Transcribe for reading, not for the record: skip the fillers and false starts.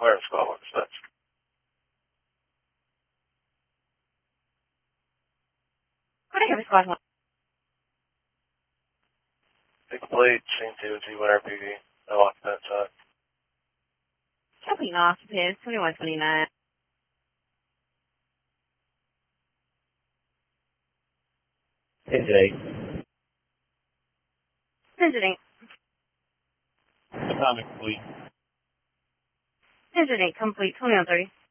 clearance call with dispatch. What is squad 1? Big plate, scene 2, T1 RPV. No occupant inside. Copy, no occupants, 2129. Engine 8. Engine 8. Atomic complete. Engine 8 complete, 2130.